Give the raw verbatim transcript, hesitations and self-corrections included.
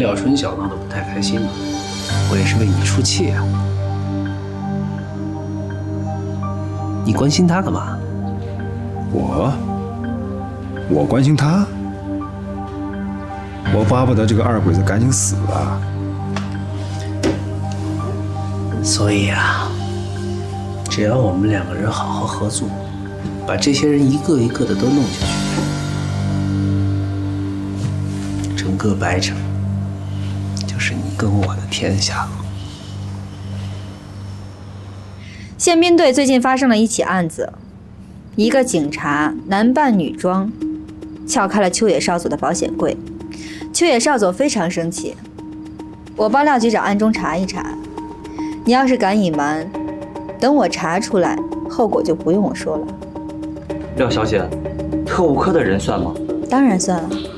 廖春晓闹得不太开心嘛，我也是为你出气啊。你关心他干嘛？ 我，我关心他，我巴不得这个二鬼子赶紧死啊。 所以啊，只要我们两个人好好合作，把这些人一个一个的都弄下去，整个白城就是你跟我的天下了。 宪兵队最近发生了一起案子，一个警察男扮女装，撬开了秋野少佐的保险柜。秋野少佐非常生气，我帮廖局长暗中查一查，你要是敢隐瞒，等我查出来，后果就不用我说了。 廖小姐，特务科的人算吗？ 当然算了。